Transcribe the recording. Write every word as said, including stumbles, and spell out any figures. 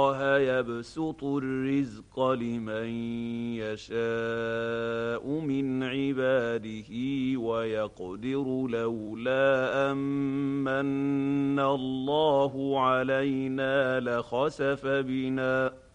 الله يبسط الرزق لمن يشاء من عباده ويقدر لولا أمن الله علينا لخسف بنا